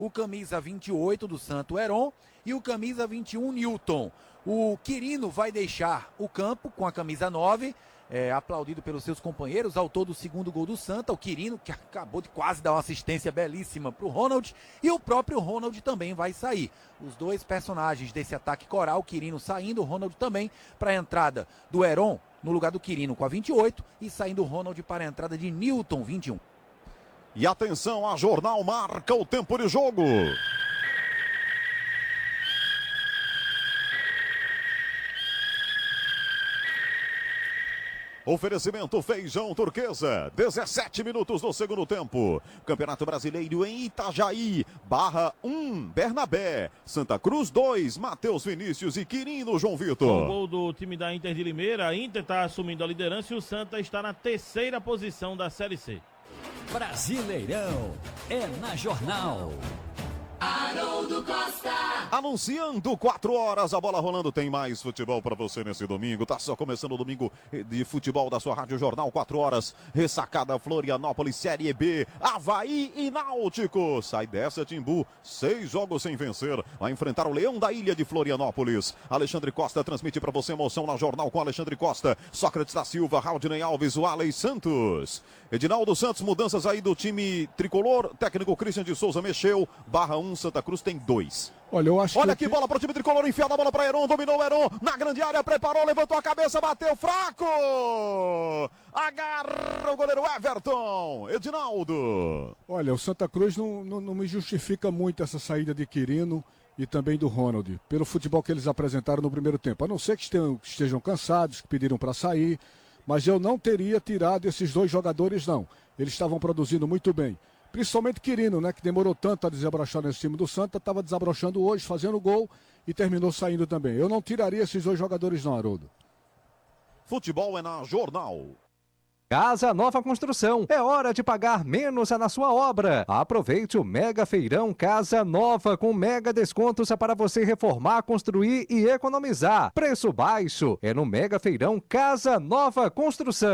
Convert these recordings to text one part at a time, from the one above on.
o camisa 28 do Santo, Heron, e o camisa 21, Newton. O Quirino vai deixar o campo com a camisa 9, aplaudido pelos seus companheiros, autor do segundo gol do Santa, o Quirino, que acabou de quase dar uma assistência belíssima para o Ronald, e o próprio Ronald também vai sair. Os dois personagens desse ataque coral, o Quirino saindo, o Ronald também, para a entrada do Heron no lugar do Quirino com a 28, e saindo o Ronald para a entrada de Newton, 21. E atenção, a Jornal marca o tempo de jogo. Oferecimento Feijão Turquesa, 17 minutos do segundo tempo. Campeonato Brasileiro em Itajaí, Barra 1, Bernabé, Santa Cruz 2, Matheus Vinícius e Quirino, João Vitor. O gol do time da Inter de Limeira, a Inter está assumindo a liderança e o Santa está na terceira posição da Série C. Brasileirão é na Jornal. Haroldo Costa. Anunciando 4 horas, a bola rolando, tem mais futebol para você nesse domingo. Tá só começando o domingo de futebol da sua Rádio Jornal, 4 horas. Ressacada Florianópolis, Série B, Avaí e Náutico. Sai dessa, Timbu, 6 jogos sem vencer. Vai enfrentar o Leão da Ilha de Florianópolis. Alexandre Costa transmite para você emoção na Jornal com Alexandre Costa. Sócrates da Silva, Raudinei Alves, o Alex Santos. Edinaldo Santos, mudanças aí do time tricolor. Técnico Christian de Souza mexeu. Barra 1, Santa Cruz tem 2. Olha, eu acho Olha que bola para o time tricolor, enfiada a bola para Heron, dominou o Heron, na grande área, preparou, levantou a cabeça, bateu fraco. Agarra o goleiro Everton. Edinaldo. Olha, o Santa Cruz não me justifica muito essa saída de Quirino e também do Ronald, pelo futebol que eles apresentaram no primeiro tempo. A não ser que estejam cansados, que pediram para sair, mas eu não teria tirado esses dois jogadores, não. Eles estavam produzindo muito bem. Principalmente Quirino, né, que demorou tanto a desabrochar nesse time do Santa, estava desabrochando hoje, fazendo gol e terminou saindo também. Eu não tiraria esses dois jogadores não, Haroldo. Futebol é na Jornal. Casa Nova Construção. É hora de pagar menos na sua obra. Aproveite o Mega Feirão Casa Nova com mega descontos para você reformar, construir e economizar. Preço baixo é no Mega Feirão Casa Nova Construção.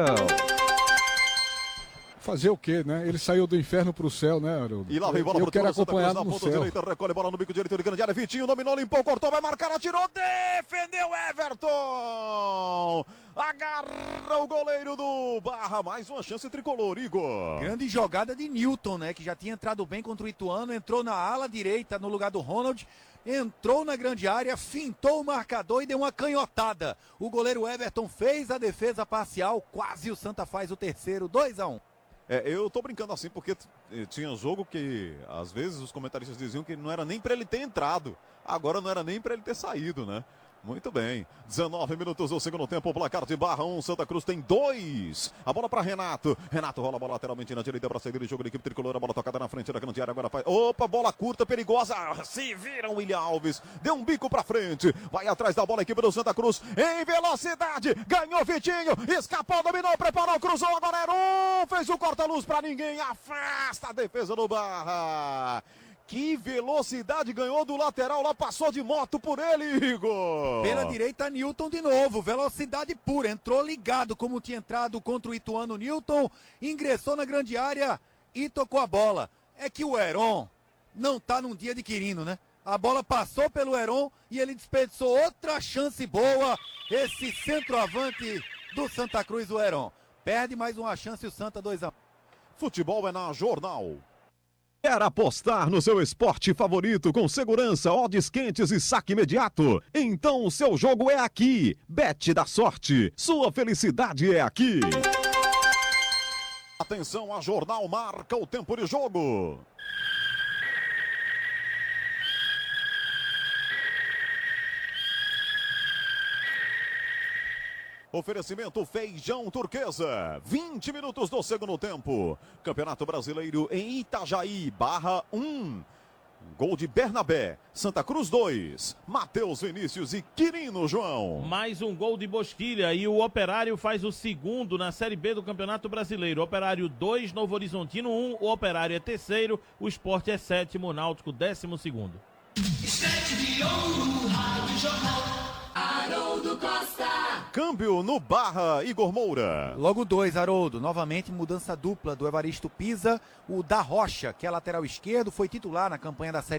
Fazer o quê, né? Ele saiu do inferno pro céu, né, Haroldo? E lá vem bola eu quero acompanhar na no ponta céu. direita, recolhe bola no bico direito de grande área, Vitinho dominou, limpou, cortou, vai marcar, atirou, defendeu Everton! Agarra o goleiro do Barra, mais uma chance tricolor, Igor. Grande jogada de Newton, né, que já tinha entrado bem contra o Ituano, entrou na ala direita no lugar do Ronald, entrou na grande área, fintou o marcador e deu uma canhotada. O goleiro Everton fez a defesa parcial, quase o Santa faz o terceiro, 2-1. Eu tô brincando assim porque tinha jogo que às vezes os comentaristas diziam que não era nem para ele ter entrado, agora não era nem para ele ter saído, né? Muito bem, 19 minutos do segundo tempo, placar de Barra 1, Santa Cruz tem 2. A bola para Renato, Renato rola a bola lateralmente na direita para sair do jogo da equipe tricolor, a bola tocada na frente da grande área, agora faz, opa, bola curta, perigosa, se vira o William Alves, deu um bico para frente, vai atrás da bola a equipe do Santa Cruz, em velocidade, ganhou Vitinho, escapou, dominou, preparou, cruzou, agora Heron, fez o corta-luz para ninguém, afasta a defesa do Barra. Que velocidade ganhou do lateral, lá passou de moto por ele, Igor. Pela direita, Newton de novo, velocidade pura, entrou ligado como tinha entrado contra o Ituano. Newton ingressou na grande área e tocou a bola. É que o Heron não tá num dia de Quirino, né? A bola passou pelo Heron e ele desperdiçou outra chance boa. Esse centroavante do Santa Cruz, o Heron. Perde mais uma chance o Santa, 2-1. Futebol é na Jornal. Quer apostar no seu esporte favorito com segurança, odds quentes e saque imediato? Então o seu jogo é aqui. Bet da Sorte. Sua felicidade é aqui. Atenção, a Jornal marca o tempo de jogo. Oferecimento Feijão Turquesa, 20 minutos do segundo tempo. Campeonato Brasileiro em Itajaí, Barra 1. Gol de Bernabé, Santa Cruz 2, Matheus Vinícius e Quirino, João. Mais um gol de Bosquilha e o Operário faz o segundo na Série B do Campeonato Brasileiro. Operário 2, Novo Horizontino 1, o Operário é terceiro, o Sport é sétimo, o Náutico 12º. Estete de ouro, Rádio Jornal. Haroldo Costa. Câmbio no Barra, Igor Moura. Logo 2, Haroldo. Novamente mudança dupla do Evaristo Pisa. O da Rocha, que é lateral esquerdo, foi titular na campanha da Série